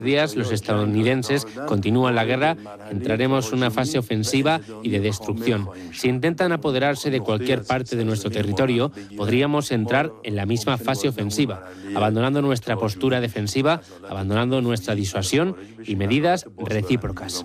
días los estadounidenses continúan la guerra, entraremos en una fase ofensiva y de destrucción. Si intentan apoderarse de cualquier parte de nuestro territorio, podríamos entrar en la misma fase ofensiva, abandonando nuestra postura defensiva, abandonando nuestra disuasión y medidas recíprocas.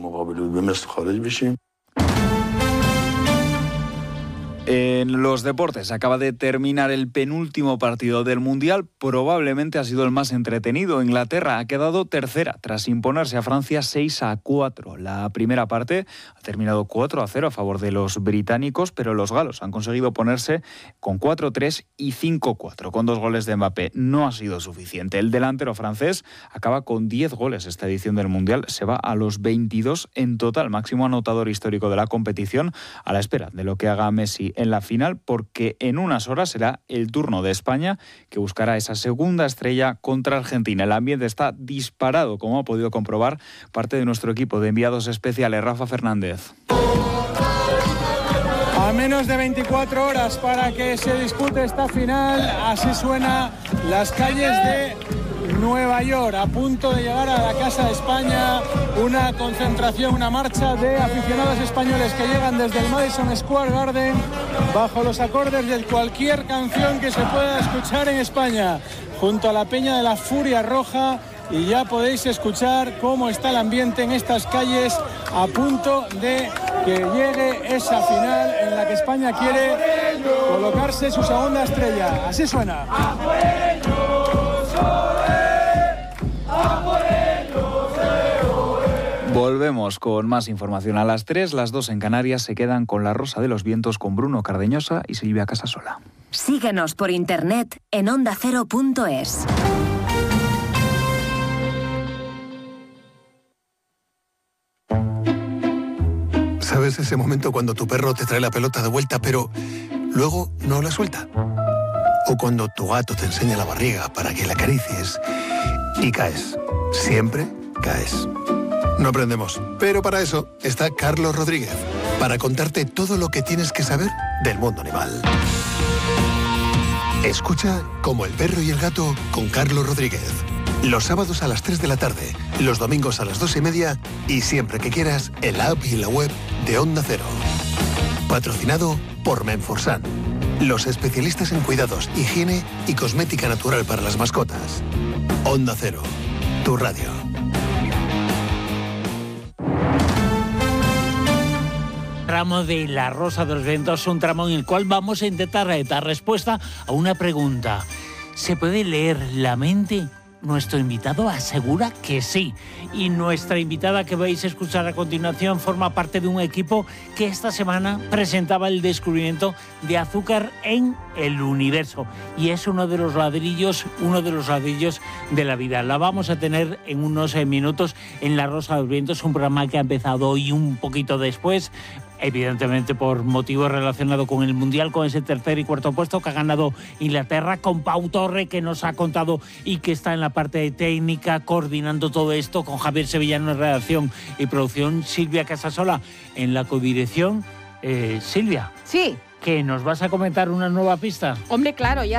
En los deportes, acaba de terminar el penúltimo partido del Mundial, probablemente ha sido el más entretenido. Inglaterra ha quedado tercera tras imponerse a Francia 6-4. La primera parte ha terminado 4-0 a favor de los británicos, pero los galos han conseguido ponerse con 4-3 y 5-4, con 2 goles de Mbappé. No ha sido suficiente. El delantero francés acaba con 10 goles esta edición del Mundial, se va a los 22 en total, máximo anotador histórico de la competición, a la espera de lo que haga Messi en la final, porque en unas horas será el turno de España, que buscará esa segunda estrella contra Argentina. El ambiente está disparado, como ha podido comprobar parte de nuestro equipo de enviados especiales. Rafa Fernández. A menos de 24 horas para que se dispute esta final, así suena las calles de Nueva York, a punto de llegar a la Casa de España, una concentración, una marcha de aficionados españoles que llegan desde el Madison Square Garden bajo los acordes de cualquier canción que se pueda escuchar en España, junto a la Peña de la Furia Roja, y ya podéis escuchar cómo está el ambiente en estas calles a punto de que llegue esa final en la que España quiere colocarse su segunda estrella. Así suena. Volvemos con más información a las 3, las 2 en Canarias. Se quedan con La Rosa de los Vientos con Bruno Cardeñosa y Silvia Casasola. Síguenos por internet en ondacero.es. ¿Sabes ese momento cuando tu perro te trae la pelota de vuelta pero luego no la suelta? O cuando tu gato te enseña la barriga para que la acaricies y caes. Siempre caes. No aprendemos, pero para eso está Carlos Rodríguez, para contarte todo lo que tienes que saber del mundo animal. Escucha Como el perro y el gato con Carlos Rodríguez. Los sábados a las 3 de la tarde, los domingos a las 2:30 y siempre que quieras en la app y en la web de Onda Cero. Patrocinado por Menforsan, los especialistas en cuidados, higiene y cosmética natural para las mascotas. Onda Cero, tu radio. Tramo de La Rosa de los Vientos, un tramo en el cual vamos a intentar dar respuesta a una pregunta. ¿Se puede leer la mente? Nuestro invitado asegura que sí. Y nuestra invitada que vais a escuchar a continuación forma parte de un equipo que esta semana presentaba el descubrimiento de azúcar en el universo. Y es uno de los ladrillos de la vida. La vamos a tener en unos minutos en La Rosa de los Vientos, un programa que ha empezado hoy un poquito después, evidentemente por motivos relacionados con el Mundial, con ese tercer y cuarto puesto que ha ganado Inglaterra, con Pau Torre, que nos ha contado y que está en la parte técnica coordinando todo esto, con Javier Sevillano en redacción y producción, Silvia Casasola en la codirección. Silvia. Sí. ¿Que nos vas a comentar una nueva pista? Hombre, claro, ya